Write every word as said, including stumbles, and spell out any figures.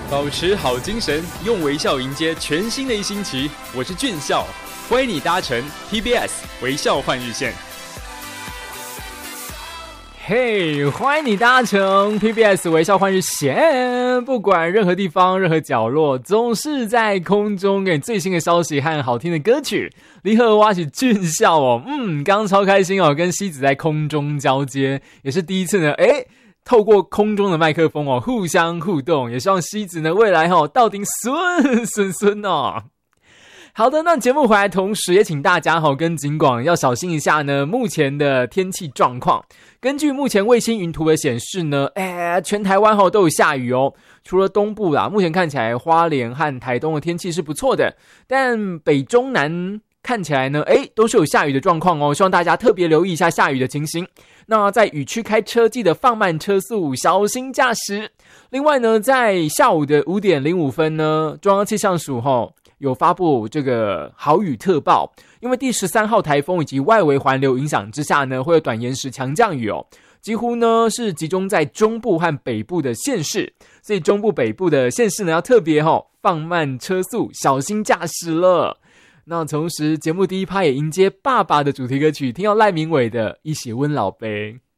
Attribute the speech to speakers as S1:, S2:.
S1: 保持好精神，用微笑迎接全新的一星期。我是俊孝，欢迎你搭乘 P B S 微笑换日线。
S2: 嘿、hey, 欢迎你搭乘 P B S 微笑换日线，不管任何地方任何角落，总是在空中给你最新的消息和好听的歌曲。离合挖起俊孝哦，嗯，刚刚超开心哦，跟西子在空中交接，也是第一次呢，诶透过空中的麦克风哦，互相互动，也希望西子呢未来哦到顶顺顺顺哦。好的，那节目回来同时也请大家哦跟警广要小心一下呢目前的天气状况。根据目前卫星云图的显示呢，哎，全台湾哦都有下雨哦，除了东部啦，目前看起来花莲和台东的天气是不错的，但北中南看起来呢，哎，都是有下雨的状况哦，希望大家特别留意一下下雨的情形。那在雨区开车记得放慢车速，小心驾驶。另外呢，在下午的五点零五分呢，中央气象署齁有发布这个豪雨特报，因为第十三号台风以及外围环流影响之下呢，会有短延时强降雨哦，几乎呢是集中在中部和北部的县市，所以中部北部的县市呢要特别齁放慢车速，小心驾驶了。那同时节目第一趴也迎接爸爸的主题歌曲，听到赖明伟的一起温老杯。